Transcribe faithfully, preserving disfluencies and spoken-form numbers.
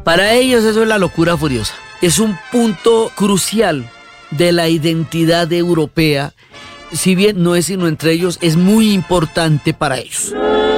Para ellos eso es la locura furiosa. Es un punto crucial de la identidad europea. Si bien no es sino entre ellos, es muy importante para ellos.